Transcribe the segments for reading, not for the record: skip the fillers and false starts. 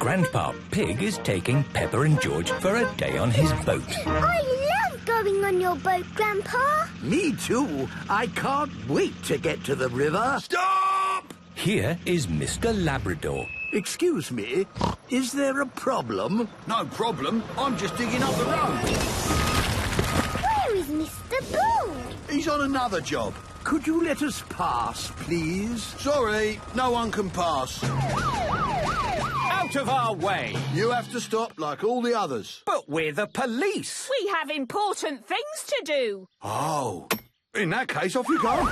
Grandpa Pig is taking Peppa and George for a day on his boat. I love going on your boat, Grandpa. Me too. I can't wait to get to the river. Stop! Here is Mr. Labrador. Excuse me, is there a problem? No problem. I'm just digging up the road. Where is Mr. Bull? He's on another job. Could you let us pass, please? Sorry, no one can pass. Out of our way! You have to stop like all the others. But we're the police! We have important things to do. Oh, in that case, off you go.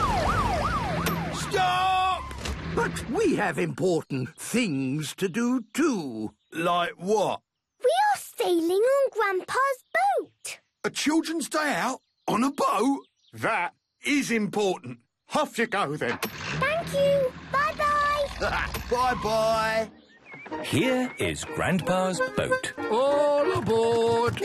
Stop! But we have important things to do too. Like what? We are sailing on Grandpa's boat. A children's day out on a boat? That is important. Off you go, then. Thank you. Bye-bye. Bye-bye. Here is Grandpa's boat. All aboard!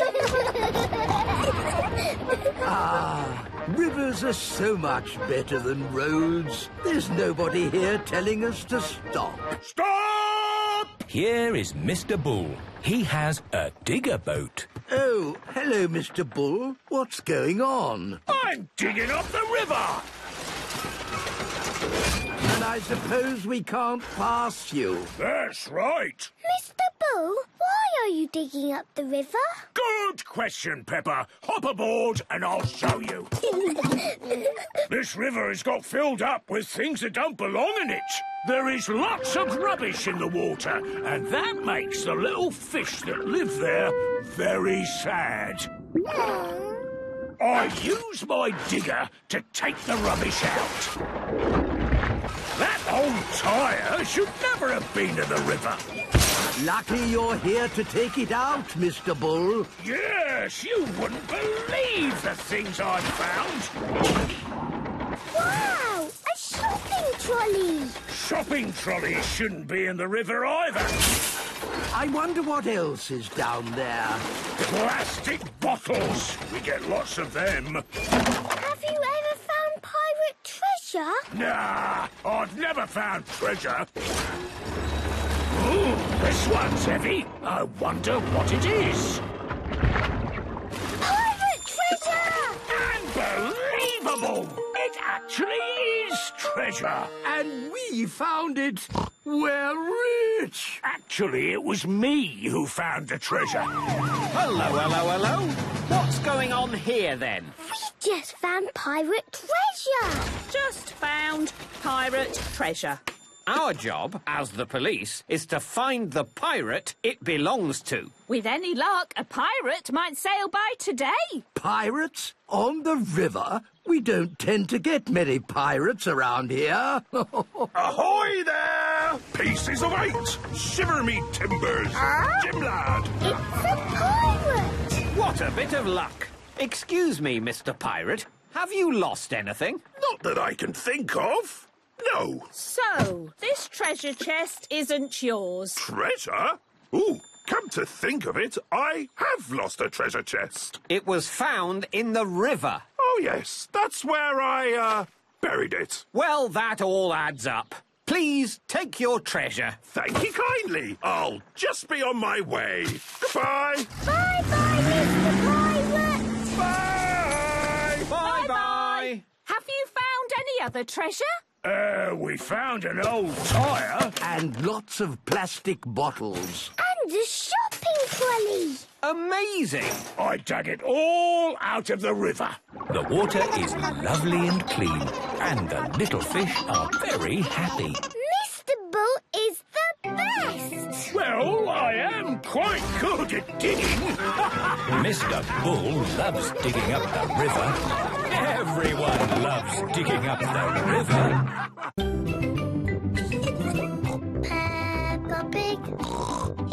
Rivers are so much better than roads. There's nobody here telling us to stop. Stop! Here is Mr. Bull. He has a digger boat. Oh, hello, Mr. Bull. What's going on? I'm digging up the river. And I suppose we can't pass you. That's right. Mr. Bull, why are you digging up the river? Good question, Peppa. Hop aboard and I'll show you. This river has got filled up with things that don't belong in it. There is lots of rubbish in the water, and that makes the little fish that live there very sad. I use my digger to take the rubbish out. That old tyre should never have been in the river. Lucky you're here to take it out, Mr. Bull. Yes, you wouldn't believe the things I've found. Wow, a shopping trolley. Shopping trolleys shouldn't be in the river either. I wonder what else is down there. Plastic bottles. We get lots of them. Have you ever found pirate treasure? Nah, I've never found treasure. Ooh, this one's heavy. I wonder what it is. Pirate treasure! Unbelievable! It actually is treasure. And we found it. We're rich. Actually, it was me who found the treasure. Hello, hello, hello. What's going on here, then? We just found pirate treasure. Just found pirate treasure. Our job, as the police, is to find the pirate it belongs to. With any luck, a pirate might sail by today. Pirates? On the river? We don't tend to get many pirates around here. Ahoy there! Pieces of 8! Shiver me timbers! Jim lad! It's a pirate. What a bit of luck. Excuse me, Mr. Pirate. Have you lost anything? Not that I can think of. No. So, this treasure chest isn't yours. Treasure? Ooh, come to think of it, I have lost a treasure chest. It was found in the river. Oh, yes, that's where I, buried it. Well, that all adds up. Please take your treasure. Thank you kindly. I'll just be on my way. Goodbye. Bye-bye, Mr. Pirate. Bye. Bye-bye. Have you found any other treasure? We found an old tyre. And lots of plastic bottles. And a shopping trolley. Amazing. I dug it all out of the river. The water is lovely and clean, and the little fish are very happy. Mr. Bull is the best. Well, I am quite good at digging. Mr. Bull loves digging up the river. Everyone loves digging up the river.